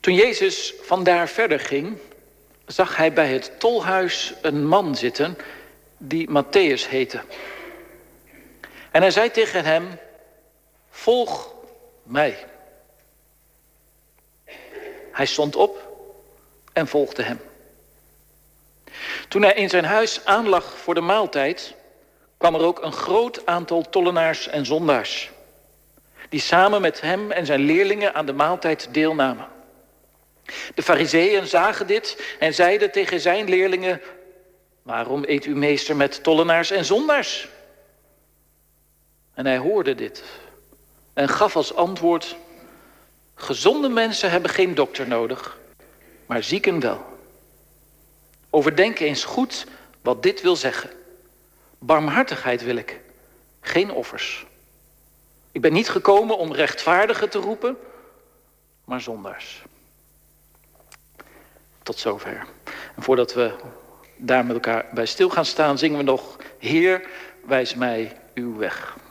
Toen Jezus vandaar verder ging, zag hij bij het tolhuis een man zitten die Mattheüs heette. En hij zei tegen hem: volg mij. Hij stond op en volgde hem. Toen hij in zijn huis aanlag voor de maaltijd, kwam er ook een groot aantal tollenaars en zondaars, die samen met hem en zijn leerlingen aan de maaltijd deelnamen. De Farizeeën zagen dit en zeiden tegen zijn leerlingen: waarom eet uw meester met tollenaars en zondaars? En hij hoorde dit en gaf als antwoord: gezonde mensen hebben geen dokter nodig, maar zieken wel. Overdenk eens goed wat dit wil zeggen. Barmhartigheid wil ik, geen offers. Ik ben niet gekomen om rechtvaardigen te roepen, maar zondaars. Tot zover. En voordat we daar met elkaar bij stil gaan staan, zingen we nog: Heer, wijs mij uw weg.